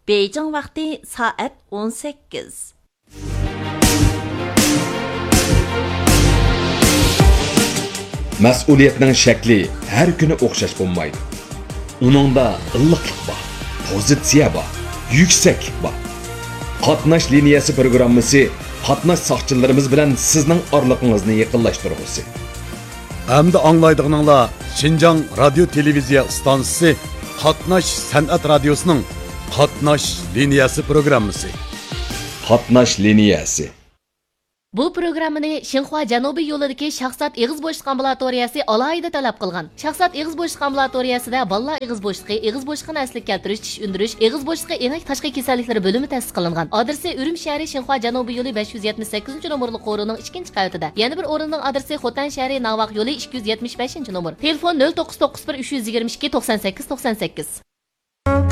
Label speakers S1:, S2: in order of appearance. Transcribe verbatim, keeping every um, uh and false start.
S1: Beijing vaqti soat o'n sakkiz.
S2: Mas'uliyatning shakli har kuni o'xshash bo'lmaydi. Uningda illiqlik bor, pozitsiya bor, yuksaklik bor. Qatnash liniyasi programmasi qatnash soqchilarimiz bilan sizning orliqingizni yaqinlashtirgusi.
S3: Hamda anglaydiganinglar Şinjan radio televiziya stansiyasi Qatnash san'at radiosining Qatnash liniyasi programmasi.
S2: Qatnash liniyasi.
S4: Bu programmani Xinhua Janubiy yo'lidagi Shahzod Ig'iz bo'shliq ambulatoriyasi alohida talab qilgan. Shahzod Ig'iz bo'shliq ambulatoriyasida bolalar ig'iz bo'shliqi, ig'iz bo'shliqini asliga keltirish, tish undirish, ig'iz bo'shliqi eng tashqi kasalliklari bo'limi ta'sis qilingan. Adresi Urum shahri Xinhua Janubiy yo'li besh yuz yetmish sakkizinchi nomerli qo'rining ikkinchi qavatida. Yana bir o'rinning adresi Xotan shahri Navaq yo'li ikki yuz yetmish beshinchi nomer. Telefon nol to'qqiz to'qqiz bir uch yuz yigirma ikki to'qson sakkiz to'qson sakkiz.